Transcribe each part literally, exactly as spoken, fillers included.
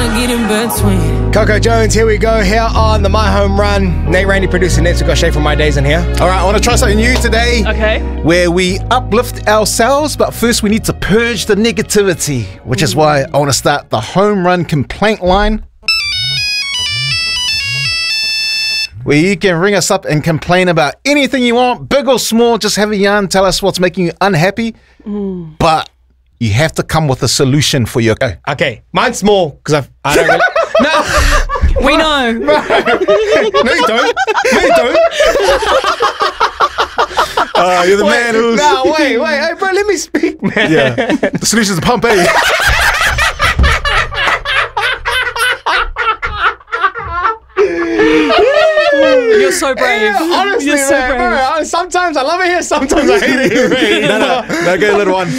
tryna get in between. Coco Jones, here we go, here on the My Home Run. Nate Randy producing Next. We've got Shay from My Days in here. All right, I want to try something new today. Okay. Where we uplift ourselves, but first we need to purge the negativity, which is why I want to start the home run complaint line, where you can ring us up and complain about anything you want, big or small. Just have a yarn, tell us what's making you unhappy, mm. but you have to come with a solution for your... Okay, mine's small, because I've... I don't really... No! We know! No, no you don't. No, you don't. Uh, you're the wait, man who's... No, wait, wait. Hey, bro, let me speak, man. Yeah. The solution's to pump, eh? You're so brave. Yeah, honestly, You're so man, brave. bro, sometimes I love it here, sometimes I hate it here. no, no, no, go little one.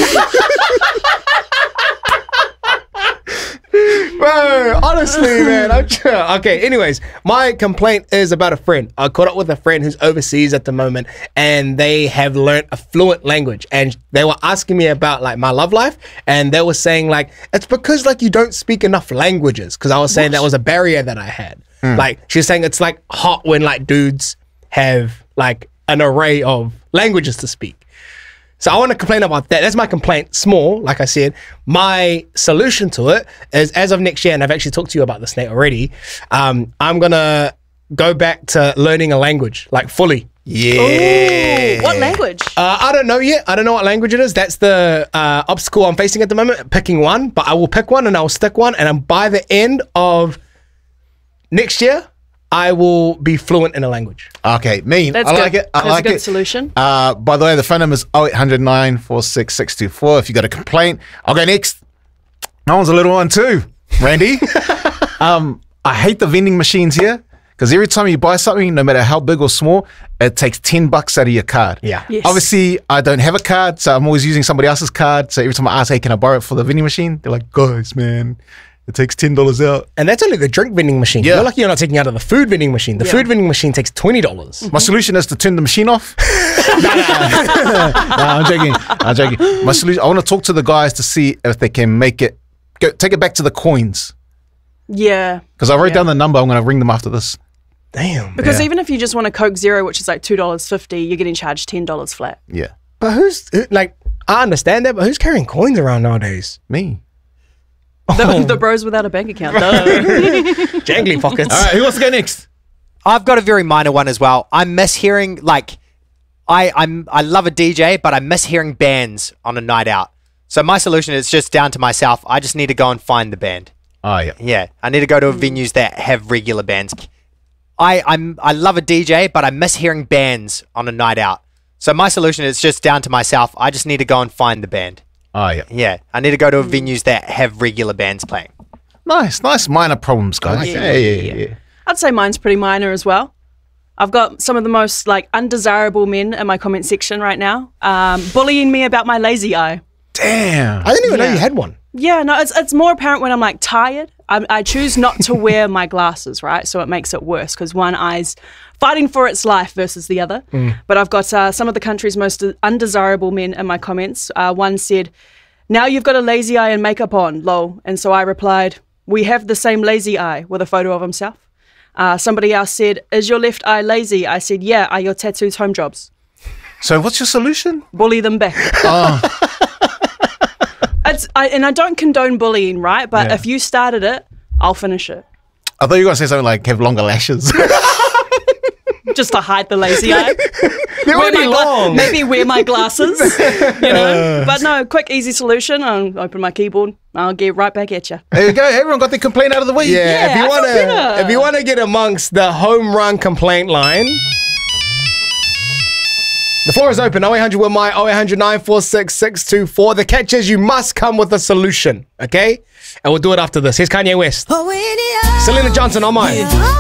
Bro, honestly, man. I'm sure. Okay, anyways, my complaint is about a friend. I caught up with a friend who's overseas at the moment, and they have learned a fluent language. And they were asking me about like my love life, and they were saying like it's because like you don't speak enough languages. Because I was saying what? That was a barrier that I had. Mm. Like she was saying it's like hot when like dudes have like an array of languages to speak. So I want to complain about that. That's my complaint. Small, like I said. My solution to it is, as of next year, and I've actually talked to you about this, Nate, already, um, I'm going to go back to learning a language, like fully. Yeah. Ooh, what language? Uh, I don't know yet. I don't know what language it is. That's the uh, obstacle I'm facing at the moment, picking one. But I will pick one and I will stick one. And by the end of next year, I will be fluent in a language. Okay, mean. That's I good. like it. I That's like a good it. solution. Uh, by the way, the phone number is oh eight hundred, nine four six, six two four. If you got a complaint, I'll go next. That one's a little one too, Randy. um, I hate the vending machines here because every time you buy something, no matter how big or small, it takes ten bucks out of your card. Yeah. Yes. Obviously, I don't have a card, so I'm always using somebody else's card. So every time I ask, hey, can I borrow it for the vending machine? They're like, guys, man. It takes ten dollars out. And that's only the drink vending machine. Yeah. You're lucky you're not taking out of the food vending machine. The Yeah. food vending machine takes twenty dollars. My solution is to turn the machine off. no, no, no. no, I'm joking. I'm joking. My solution, I want to talk to the guys to see if they can make it, go, take it back to the coins. Yeah. Because I wrote Yeah. down the number. I'm going to ring them after this. Damn. Because Yeah. even if you just want a Coke Zero, which is like two dollars fifty, you're getting charged ten dollars flat. Yeah. But who's, who, like, I understand that, but who's carrying coins around nowadays? Me. The, the bros without a bank account. Duh. Jangly pockets. All right, who wants to go next? I've got a very minor one as well. I miss hearing like I I'm I love a D J, but I miss hearing bands on a night out. So my solution is just down to myself. I just need to go and find the band. Oh, yeah. Yeah, I need to go to venues that have regular bands. I I'm I love a D J, but I miss hearing bands on a night out. So my solution is just down to myself. I just need to go and find the band. Oh, yeah. Yeah, I need to go to venues that have regular bands playing. Nice, nice minor problems, guys. like yeah, that. yeah, yeah, yeah. I'd say mine's pretty minor as well. I've got some of the most like undesirable men in my comment section right now, um, bullying me about my lazy eye. Damn. I didn't even know Yeah. you had one. Yeah, no, it's it's more apparent when I'm like tired. I, I choose not to wear my glasses, right? So it makes it worse because one eye's fighting for its life versus the other. Mm. But I've got uh, some of the country's most undesirable men in my comments. Uh, one said, "Now you've got a lazy eye and makeup on, lol." And so I replied, "We have the same lazy eye," with a photo of himself. Uh, somebody else said, "Is your left eye lazy?" I said, "Yeah." "Are your tattoos home jobs?" So what's your solution? Bully them back. Oh, It's, I, and I don't condone bullying, right? But Yeah. if you started it, I'll finish it. I thought you were going to say something like have longer lashes. Just to hide the lazy eye. They're Wear already my gla- long. maybe wear my glasses, you know. But no, quick, easy solution. I'll open my keyboard. I'll get right back at you. There you go. Everyone got their complaint out of the way. Yeah, Yeah, if you I want feel better. to, if you want to get amongst the home run complaint line, the floor is open. oh eight hundred with my oh eight hundred, nine four six, six two four. The catch is you must come with a solution, okay? And we'll do it after this. Here's Kanye West. Oh, in the eye. Selena Johnson on mine.